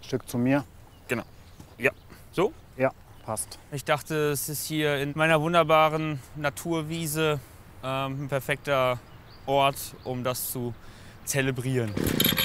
Stück zu mir. Genau. Ja. So? Ja, passt. Ich dachte, es ist hier in meiner wunderbaren Naturwiese ein perfekter Ort, um das zu zelebrieren.